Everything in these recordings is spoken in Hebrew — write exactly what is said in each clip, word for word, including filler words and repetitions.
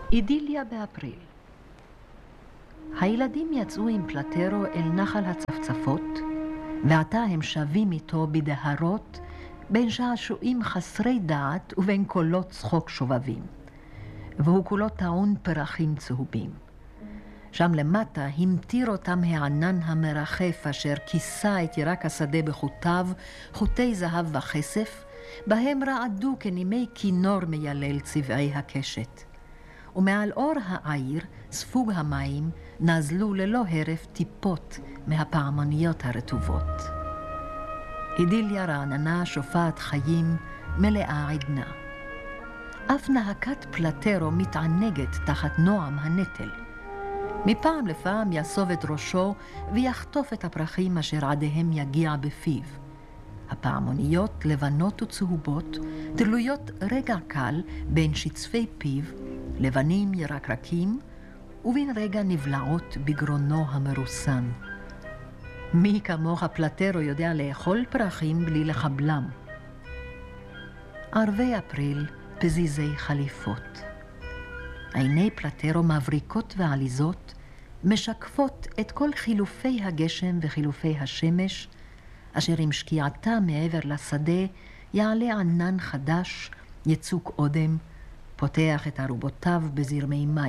אידיליה באפריל. הילדים יצאו עם פלטרו אל נחל הצפצפות, ועתה הם שבים איתו בדהרות בין שעשועים חסרי דעת ובין קולות צחוק שובבים, והוא כולו טעון פרחים צהובים. שם למטה המטיר אותם הענן המרחף אשר כיסה את ירק השדה בחוטיו, חוטי זהב וכסף, בהם רעדו כנימי כינור מיילל צבעי הקשת. ומעל אור העיר, ספוג המים, נזלו ללא הרף טיפות מהפעמוניות הרטובות. אידיליה רעננה שופעת חיים, מלאה עדנה. אף נהקת פלטרו מתענגת תחת נועם הנטל. מפעם לפעם יסוב את ראשו ויחטוף את הפרחים אשר עדיהם יגיע בפיו. הפעמוניות לבנות וצהובות תלויות רגע קל בין שצפי פיו, לבנים ירקרקים, ובין רגע נבלעות בגרונו המרוסן. מי כמוך פלטרו יודע לאכול פרחים בלי לחבלם. ערבי אפריל, פזיזי חליפות. עיני פלטרו מבריקות ועליזות, משקפות את כל חילופי הגשם וחילופי השמש, אשר עם שקיעתה מעבר לשדה יעלה ענן חדש, יצוק אודם, פותח את ערובותיו בזרמי מים.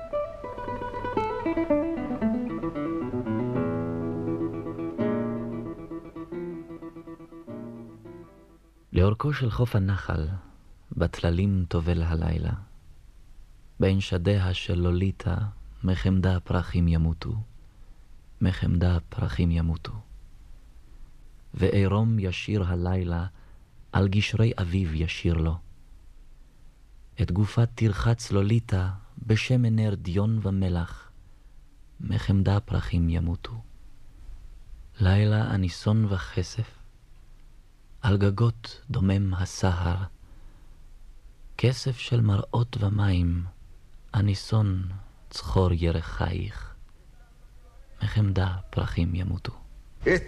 לאורכו של חוף הנחל, בטללים טובל הלילה. בין שדיה של לוליטה, מחמדה פרחים ימותו, מחמדה פרחים ימותו. ועירום ישיר הלילה, על גשרי אביב ישיר לו. את גופה תרחץ לוליטה, בשמן נר דיון ומלח, מחמדה פרחים ימותו. לילה אניסון וכסף, על גגות דומם הסהר, כסף של מראות ומים, אניסון צחור ירחייך, מחמדה פרחים ימותו.